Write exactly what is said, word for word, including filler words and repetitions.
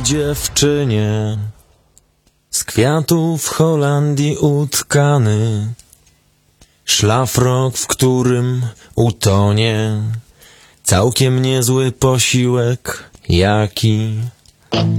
dziewczynie, z kwiatów Holandii utkany, szlafrok, w którym utonie całkiem niezły posiłek, jaki